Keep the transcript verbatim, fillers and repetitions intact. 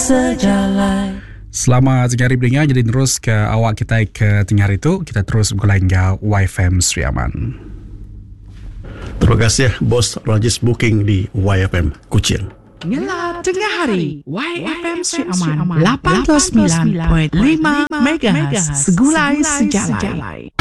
sejalan. Selamat tengah hari berdengar. Jadi terus ke awak kita ke tengah hari itu, kita terus berlanggar Y F M Sri Aman. Terima kasih Bos Rajis Booking di Y F M Kuching. Ngelar tengah hari Y F M Sri Aman lapan puluh sembilan perpuluhan lima megahertz segulai sejalai.